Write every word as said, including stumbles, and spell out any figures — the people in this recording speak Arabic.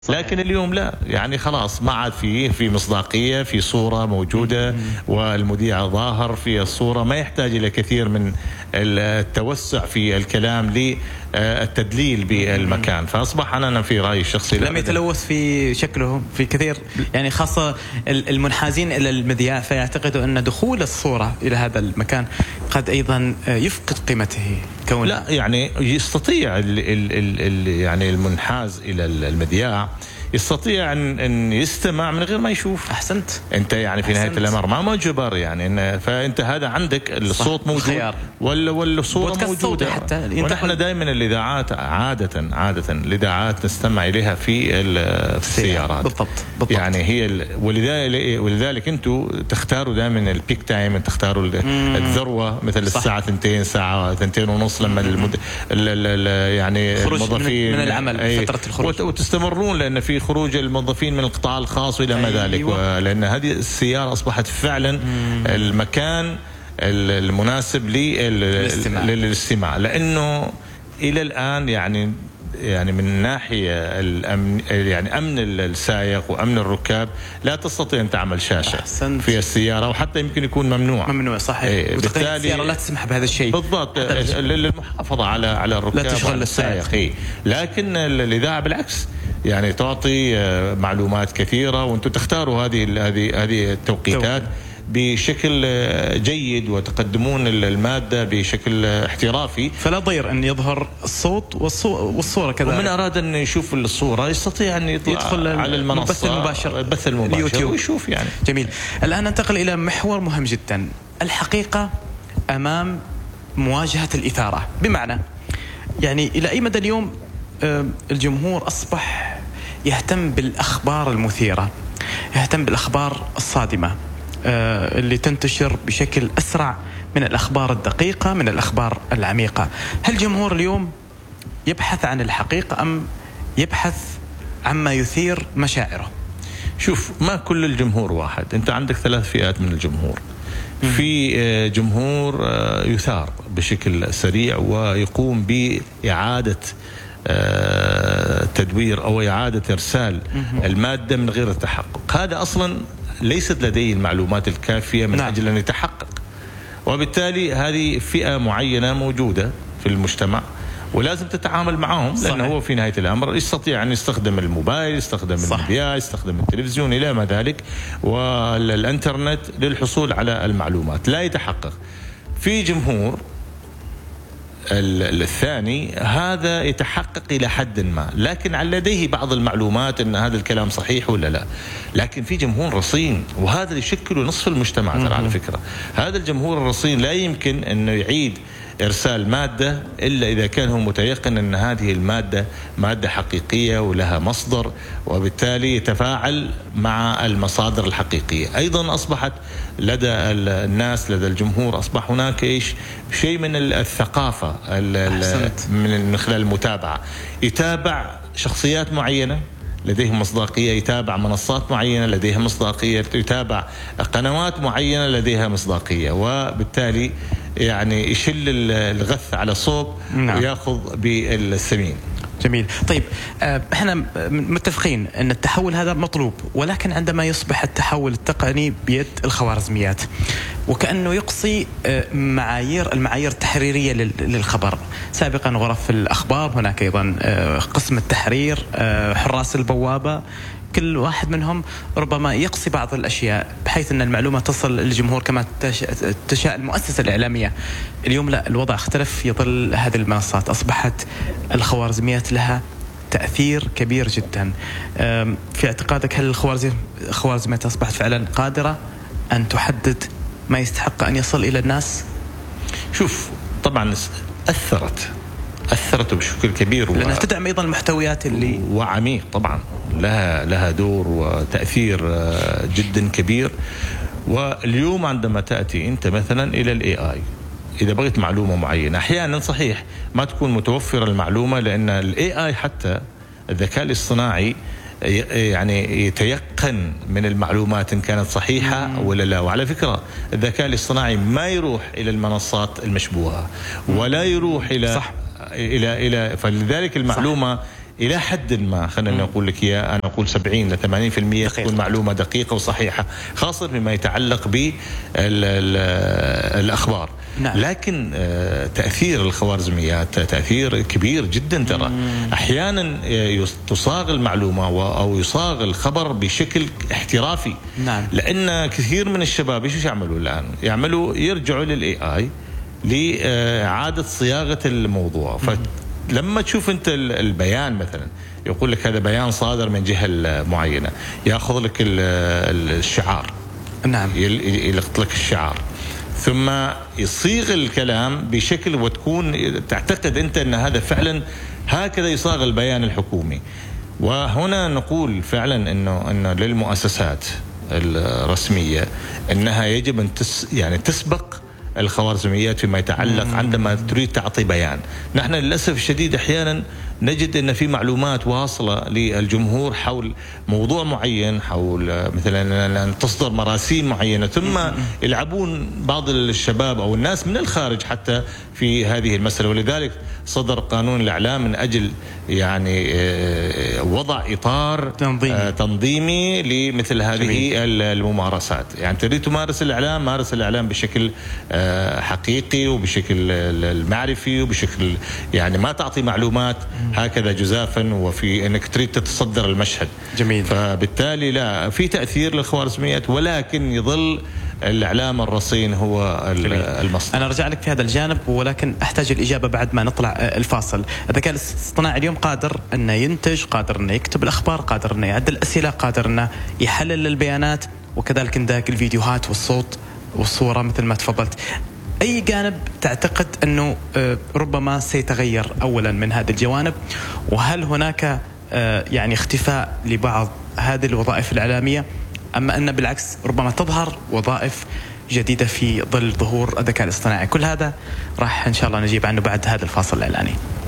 لكن اليوم لا، يعني خلاص ما عاد فيه في مصداقية، في صورة موجودة والمذيع ظاهر في الصورة، ما يحتاج إلى كثير من التوسع في الكلام للتدليل بالمكان. فأصبح أنا في رأيي الشخصي لم يتلوث في شكله في كثير، يعني خاصة المنحازين إلى المذياع فيعتقدوا أن دخول الصورة إلى هذا المكان قد أيضا يفقد قيمته. كون لا يعني يستطيع ال ال ال ال يعني المنحاز إلى المذياع يستطيع أن, أن يستمع من غير ما يشوف. أحسنت. أنت يعني في نهاية الأمر ما ما جبر يعني إن فأنت هذا عندك الصوت موجود ولا ولا الصورة موجودة حتى. ونحن دائما الإذاعات عادة عادة الإذاعات نستمع إليها في السيارات. بالضبط. بالضبط. يعني هي ولذلك ولذلك أنتم تختاروا دائما البيك تايم، تختاروا الذروة مثل الساعة ثنتين ساعة ثنتين ونص لما المد... ال ال ال يعني الموظفين من العمل فترة الخروج وتستمرون لأن في خروج الموظفين من القطاع الخاص وإلى ما ذلك. أيوة. لأن هذه السيارة أصبحت فعلا مم. المكان المناسب للاستماع. للاستماع لأنه إلى الآن يعني يعني من ناحية الأمن يعني أمن السائق وأمن الركاب لا تستطيع أن تعمل شاشة أحسنت. في السيارة، وحتى يمكن يكون ممنوع ممنوع صحيح. إيه بالتالي السيارة لا تسمح بهذا الشيء بالضبط للمحافظة على على الركاب لا تشغل السائق. إيه. لكن الإذاعة بالعكس يعني تعطي معلومات كثيرة وأنتم تختاروا هذه هذه هذه التوقيتات بشكل جيد وتقدمون المادة بشكل احترافي، فلا ضير أن يظهر الصوت والصورة كذلك. ومن أراد أن يشوف الصورة يستطيع أن يطلع يدخل على المنصة البث المباشر البث المباشر ويشوف يعني. جميل. الآن ننتقل إلى محور مهم جدا، الحقيقة أمام مواجهة الإثارة. بمعنى يعني إلى أي مدى اليوم الجمهور أصبح يهتم بالأخبار المثيرة، يهتم بالأخبار الصادمة اللي تنتشر بشكل أسرع من الأخبار الدقيقة، من الأخبار العميقة. هل الجمهور اليوم يبحث عن الحقيقة أم يبحث عما يثير مشاعره؟ شوف، ما كل الجمهور واحد. أنت عندك ثلاث فئات من الجمهور. في جمهور يثار بشكل سريع ويقوم بإعادة تدوير أو إعادة إرسال المادة من غير التحقق. هذا أصلا ليست لديه المعلومات الكافية من نعم. أجل أن يتحقق، وبالتالي هذه فئة معينة موجودة في المجتمع ولازم تتعامل معهم. صحيح. لأنه هو في نهاية الأمر يستطيع أن يستخدم الموبايل، يستخدم المذياع، يستخدم التلفزيون إلى ما ذلك والإنترنت للحصول على المعلومات، لا يتحقق. في جمهور الثاني هذا يتحقق إلى حد ما، لكن لديه بعض المعلومات أن هذا الكلام صحيح ولا لا. لكن في جمهور رصين، وهذا يشكل نصف المجتمع ترى على فكرة. هذا الجمهور الرصين لا يمكن أنه يعيد إرسال مادة إلا إذا كان هو متيقن أن هذه المادة مادة حقيقية ولها مصدر، وبالتالي يتفاعل مع المصادر الحقيقية. أيضا أصبحت لدى الناس، لدى الجمهور، أصبح هناك إيش شيء من الثقافة من خلال المتابعة. يتابع شخصيات معينة لديهم مصداقية، يتابع منصات معينة لديها مصداقية، يتابع قنوات معينة لديها مصداقية، وبالتالي يعني يشل الغث على الصوب. نعم. ويأخذ بالسمين. جميل. طيب احنا متفقين ان التحول هذا مطلوب، ولكن عندما يصبح التحول التقني بيد الخوارزميات وكأنه يقصي معايير المعايير التحريرية للخبر. سابقا غرف الأخبار، هناك أيضا قسم التحرير، حراس البوابة، كل واحد منهم ربما يقصي بعض الأشياء بحيث أن المعلومة تصل للجمهور كما تشاء المؤسسة الإعلامية. اليوم لا، الوضع اختلف في ظل هذه المنصات. أصبحت الخوارزميات لها تأثير كبير جدا. في اعتقادك هل الخوارزميات أصبحت فعلا قادرة أن تحدد ما يستحق أن يصل إلى الناس؟ شوف، طبعا أثرت أثرت بشكل كبير، لأنها تدعم أيضا المحتويات اللي وعميق. طبعا لها لها دور وتأثير جدا كبير. واليوم عندما تأتي أنت مثلا إلى الاي اي، إذا بغيت معلومة معينة، أحيانا صحيح ما تكون متوفرة المعلومة، لأن الاي اي حتى الذكاء الاصطناعي يعني يتيقن من المعلومات إن كانت صحيحة ولا لا. وعلى فكرة الذكاء الاصطناعي ما يروح إلى المنصات المشبوهة ولا يروح إلى صح. إلى إلى فلذلك المعلومة صح. الى حد ما خلينا نقول لك اياه، انا اقول سبعين إلى ثمانين بالمئة تكون معلومه دقيقه وصحيحه، خاصه بما يتعلق بالاخبار. نعم. لكن تاثير الخوارزميات تاثير كبير جدا ترى. مم. احيانا تصاغ المعلومه او يصاغ الخبر بشكل احترافي. نعم. لان كثير من الشباب ايش يعملوا الان؟ يعملوا يرجعوا للاي اي لاعاده صياغه الموضوع. فلما تشوف انت البيان مثلا يقول لك هذا بيان صادر من جهه معينه، ياخذ لك الشعار. نعم. يلقط لك الشعار ثم يصيغ الكلام بشكل وتكون تعتقد انت ان هذا فعلا هكذا يصاغ البيان الحكومي. وهنا نقول فعلا انه انه للمؤسسات الرسميه انها يجب ان تس يعني تسبق الخوارزميات فيما يتعلق عندما تريد تعطي بيان. نحن للاسف الشديد احيانا نجد ان في معلومات واصله للجمهور حول موضوع معين، حول مثلا ان تصدر مراسيم معينه، ثم يلعبون بعض الشباب او الناس من الخارج حتى في هذه المساله. ولذلك صدر قانون الاعلام من اجل يعني وضع اطار تنظيمي, تنظيمي لمثل هذه جميل. الممارسات. يعني تريد تمارس الاعلام، مارس الاعلام بشكل حقيقي وبشكل المعرفي وبشكل يعني ما تعطي معلومات هكذا جزافا وفي انك تريد تتصدر المشهد. جميل. فبالتالي لا في تاثير للخوارزميات، ولكن يظل الاعلام الرصين هو المصدر. انا ارجع لك في هذا الجانب، ولكن احتاج الاجابه بعد ما نطلع الفاصل. الذكاء الاصطناعي اليوم قادر انه ينتج، قادر انه يكتب الاخبار، قادر انه يعدل الاسئله، قادر انه يحلل البيانات، وكذلك عندك الفيديوهات والصوت والصوره مثل ما تفضلت. أي جانب تعتقد أنه ربما سيتغير أولا من هذه الجوانب؟ وهل هناك يعني اختفاء لبعض هذه الوظائف الإعلامية، أما أن بالعكس ربما تظهر وظائف جديدة في ظل ظهور الذكاء الاصطناعي؟ كل هذا راح إن شاء الله نجيب عنه بعد هذا الفاصل الإعلاني.